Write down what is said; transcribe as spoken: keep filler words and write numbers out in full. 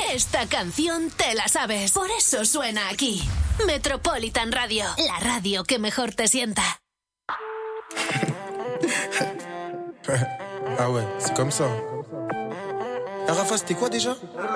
Esta canción te la sabes. Por eso suena aquí. Metropolitan Radio, la radio que mejor te sienta. Ah ouais, c'est comme ça. Ah Rafa, c'était quoi déjà ?